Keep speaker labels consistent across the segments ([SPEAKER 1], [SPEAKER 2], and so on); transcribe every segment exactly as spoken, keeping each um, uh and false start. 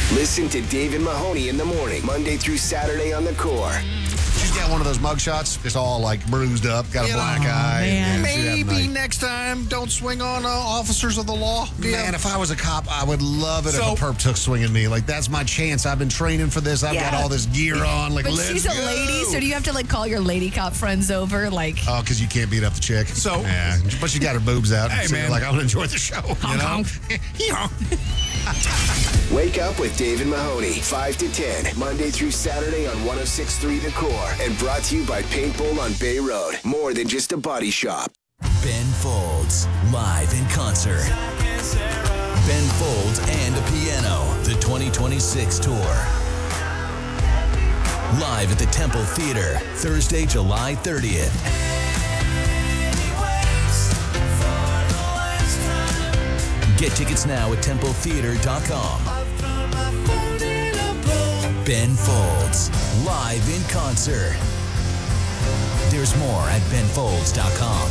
[SPEAKER 1] Listen to David Mahoney in the morning, Monday through Saturday on The Core.
[SPEAKER 2] She's got one of those mug shots. It's all like bruised up, got a black
[SPEAKER 3] Oh,
[SPEAKER 2] eye.
[SPEAKER 3] man.
[SPEAKER 2] Yeah, she'd have a
[SPEAKER 4] Maybe
[SPEAKER 2] night.
[SPEAKER 4] next time, don't swing on uh, officers of the law.
[SPEAKER 2] Man, if I was a cop, I would love it
[SPEAKER 4] So-
[SPEAKER 2] if a perp took swinging me. Like, that's my chance. I've been training for this. I've
[SPEAKER 3] Yeah.
[SPEAKER 2] got all this gear on. Like,
[SPEAKER 3] But
[SPEAKER 2] let's
[SPEAKER 3] she's a
[SPEAKER 2] go.
[SPEAKER 3] lady, so do you have to like call your lady cop friends over? Like,
[SPEAKER 2] Oh, because you can't beat up the chick.
[SPEAKER 4] So-
[SPEAKER 2] yeah, but she got her boobs out.
[SPEAKER 4] Hey,
[SPEAKER 2] so you're
[SPEAKER 4] man.
[SPEAKER 2] like, I want to enjoy the show. You know?
[SPEAKER 4] Yeah.
[SPEAKER 1] Wake up with David Mahoney, five to ten, Monday through Saturday on one oh six point three The Core. And brought to you by Paintball on Bay Road. More than just a body shop.
[SPEAKER 5] Ben Folds, live in concert. Ben Folds and a piano, the twenty twenty-six tour. Live at the Temple Theater, Thursday, July thirtieth. Get tickets now at temple theater dot com. Ben Folds, live in concert. There's more at ben folds dot com.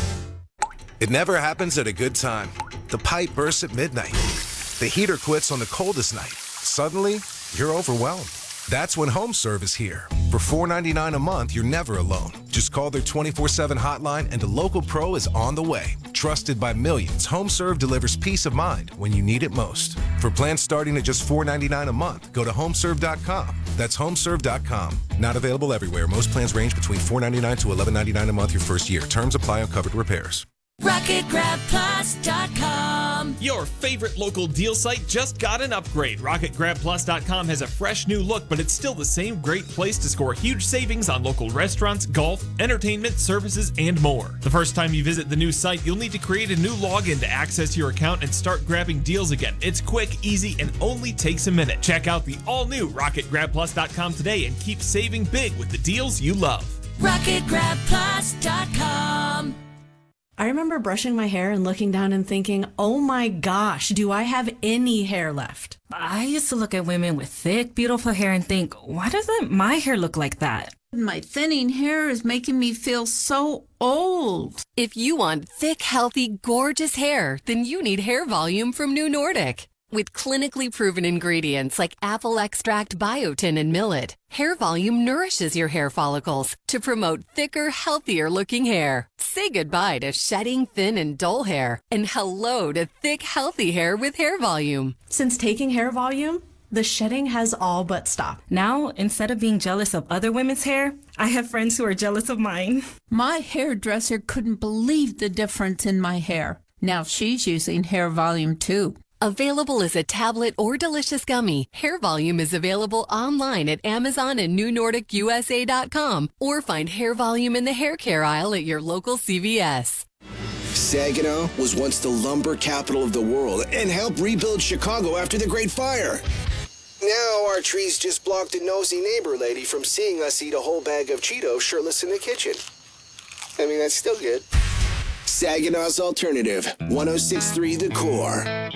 [SPEAKER 6] It never happens at a good time. The pipe bursts at midnight. The heater quits on the coldest night. Suddenly, you're overwhelmed. That's when HomeServe is here. For four ninety-nine a month, you're never alone. Just call their twenty-four seven hotline and a local pro is on the way. Trusted by millions, HomeServe delivers peace of mind when you need it most. For plans starting at just four ninety-nine a month, go to home serve dot com. That's home serve dot com. Not available everywhere. Most plans range between four ninety-nine to eleven ninety-nine a month your first year. Terms apply on covered repairs.
[SPEAKER 7] rocket grab plus dot com.
[SPEAKER 8] Your favorite local deal site just got an upgrade. rocket grab plus dot com has a fresh new look, but it's still the same great place to score huge savings on local restaurants, golf, entertainment, services, and more. The first time you visit the new site, you'll need to create a new login to access your account and start grabbing deals again. It's quick, easy, and only takes a minute. Check out the all-new rocket grab plus dot com today and keep saving big with the deals you love.
[SPEAKER 7] rocket grab plus dot com.
[SPEAKER 9] I remember brushing my hair and looking down and thinking, oh my gosh, do I have any hair left?
[SPEAKER 10] I used to look at women with thick, beautiful hair and think, why doesn't my hair look like that?
[SPEAKER 11] My thinning hair is making me feel so old.
[SPEAKER 12] If you want thick, healthy, gorgeous hair, then you need Hair Volume from New Nordic. With clinically proven ingredients like apple extract, biotin, and millet, Hair Volume nourishes your hair follicles to promote thicker, healthier looking hair. Say goodbye to shedding, thin, and dull hair, and hello to thick, healthy hair with Hair Volume.
[SPEAKER 9] Since taking Hair Volume, the shedding has all but stopped.
[SPEAKER 10] Now, instead of being jealous of other women's hair, I have friends who are jealous of mine.
[SPEAKER 11] My hairdresser couldn't believe the difference in my hair. Now she's using Hair Volume too.
[SPEAKER 12] Available as a tablet or delicious gummy, Hair Volume is available online at Amazon and new nordic u s a dot com, or find Hair Volume in the hair care aisle at your local C V S.
[SPEAKER 1] Saginaw was once the lumber capital of the world and helped rebuild Chicago after the Great Fire. Now our trees just blocked a nosy neighbor lady from seeing us eat a whole bag of Cheetos shirtless in the kitchen. I mean, that's still good. Saginaw's Alternative, one oh six point three The Core.